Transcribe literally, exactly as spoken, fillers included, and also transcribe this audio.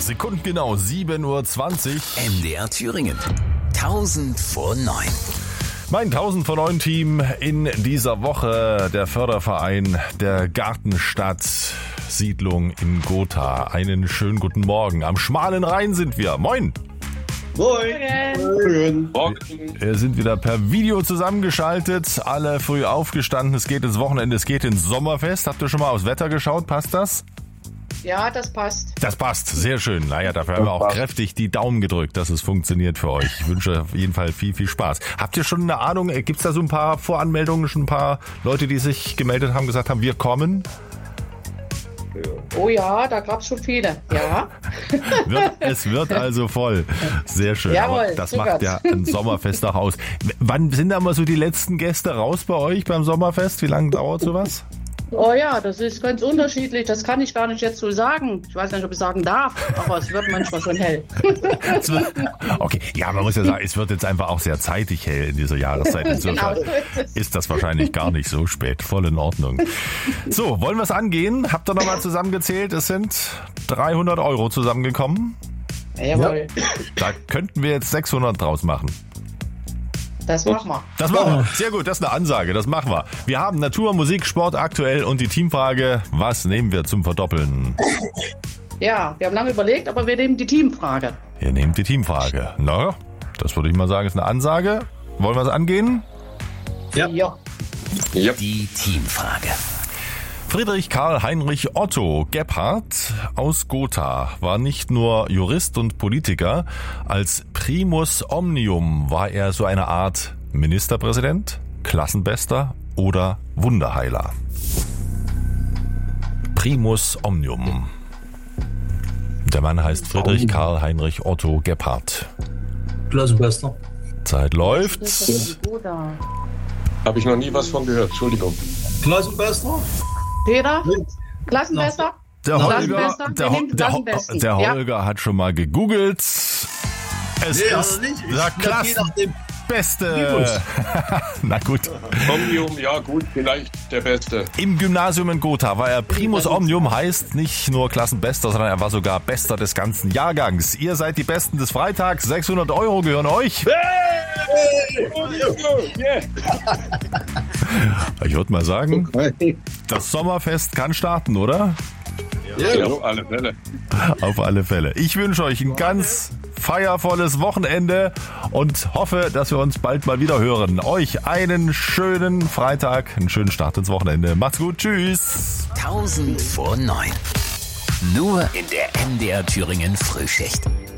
sekundengenau sieben Uhr zwanzig. M D R Thüringen. tausend vor neun. Mein tausend vor neun Team in dieser Woche, der Förderverein der Gartenstadt Siedlung in Gotha. Einen schönen guten Morgen. Am schmalen Rhein sind wir. Moin. Moin. Morgen. Wir sind wieder per Video zusammengeschaltet. Alle früh aufgestanden. Es geht ins Wochenende, es geht ins Sommerfest. Habt ihr schon mal aufs Wetter geschaut? Passt das? Ja, das passt. Das passt, sehr schön. Naja, dafür haben wir auch kräftig die Daumen gedrückt, dass es funktioniert für euch. Ich wünsche auf jeden Fall viel, viel Spaß. Habt ihr schon eine Ahnung, gibt es da so ein paar Voranmeldungen, schon ein paar Leute, die sich gemeldet haben, gesagt haben, wir kommen? Oh ja, da gab es schon viele, ja. wird, es wird also voll. Sehr schön. Jawohl, aber das so macht wird's. ja ein Sommerfest auch aus. Wann sind da mal so die letzten Gäste raus bei euch beim Sommerfest? Wie lange dauert sowas? Oh ja, das ist ganz unterschiedlich. Das kann ich gar nicht jetzt so sagen. Ich weiß nicht, ob ich sagen darf, aber es wird manchmal schon hell. Es wird- Okay, ja, man muss ja sagen, es wird jetzt einfach auch sehr zeitig hell in dieser Jahreszeit. Insofern Genau, so ist es. ist das wahrscheinlich gar nicht so spät. Voll in Ordnung. So, wollen wir es angehen? Habt ihr nochmal zusammengezählt? Es sind dreihundert Euro zusammengekommen. Jawohl, Da könnten wir jetzt sechshundert draus machen. das machen wir. Das machen wir. Sehr gut, das ist eine Ansage. Das machen wir. Wir haben Natur, Musik, Sport aktuell und die Teamfrage. Was nehmen wir zum Verdoppeln? Ja, wir haben lange überlegt, aber wir nehmen die Teamfrage. Ihr nehmt die Teamfrage. Na, das würde ich mal sagen, ist eine Ansage. Wollen wir es angehen? Ja. Ja. Die Teamfrage. Friedrich Karl Heinrich Otto Gebhardt aus Gotha war nicht nur Jurist und Politiker, als Primus Omnium war er so eine Art Ministerpräsident, Klassenbester oder Wunderheiler. Primus Omnium. Der Mann heißt Friedrich Karl Heinrich Otto Gebhardt. Klassenbester. Zeit läuft. Das ist die Buddha. Habe ich noch nie was von gehört, Entschuldigung. Klassenbester? Peter, Klassenbester? Der Holger, Klassenbester? der, Wir Ho- nehmen der, Ho- Klassenbesten. der Ja. Holger hat schon mal gegoogelt. Es Nee, also ist nicht. der Das geht nach dem Klassenbeste. Virus. Na gut. Omnium, ja gut, vielleicht der Beste. Im Gymnasium in Gotha war er Primus Omnium, heißt nicht nur Klassenbester, sondern er war sogar Bester des ganzen Jahrgangs. Ihr seid die Besten des Freitags. sechshundert Euro gehören euch. Ich würde mal sagen, das Sommerfest kann starten, oder? Ja, auf alle Fälle. Auf alle Fälle. Ich wünsche euch ein ganz feiervolles Wochenende und hoffe, dass wir uns bald mal wieder hören. Euch einen schönen Freitag, einen schönen Start ins Wochenende. Macht's gut, tschüss. tausend vor neun. Nur in der M D R Thüringen Frühschicht.